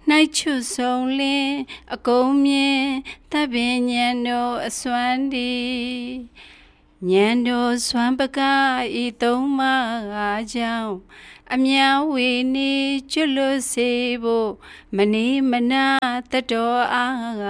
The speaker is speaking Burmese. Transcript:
နိုင်ချွတ်ဆုံးလင်းအကုန်မြင်တပ်ပင်ညံတို့အစွမ်းဒီညံတို့စွမ်းပကားဤသုံးပါးကြောင့်အမြဝေနေကျွလွတ်စေဖို့မနေမနာတတော်အား